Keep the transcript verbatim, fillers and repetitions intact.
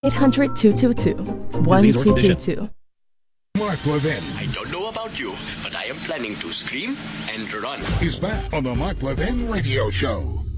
eight hundred, two two two, one two two two. Mark Levin. I don't know about you, but I am planning to scream and run. He's back on the Mark Levin Radio Show.